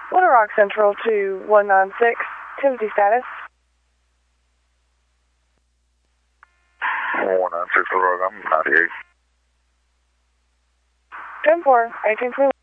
Little Rock Central to 196. Timothy status. 196 Little Rock, I'm 98. 10-4, 1821.